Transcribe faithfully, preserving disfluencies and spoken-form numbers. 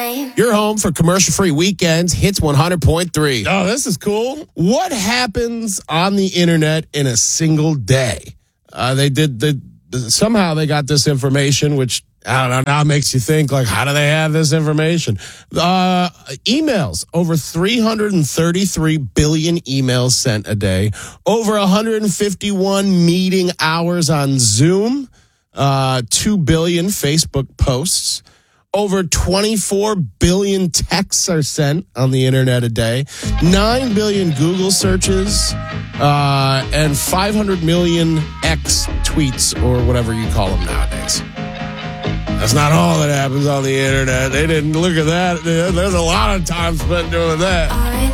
time. You're home for commercial-free weekends, Hits one hundred point three. Oh, this is cool. What happens on the internet in a single day? Uh, they did the, the somehow they got this information, which I don't know, now makes you think, like, how do they have this information? Uh, emails, over three hundred thirty-three billion emails sent a day, over one hundred fifty-one meeting hours on Zoom, uh, two billion Facebook posts. Over twenty-four billion texts are sent on the internet a day, nine billion Google searches, uh, and five hundred million X tweets, or whatever you call them nowadays. That's not all that happens on the internet. They didn't look at that. There's a lot of time spent doing that. I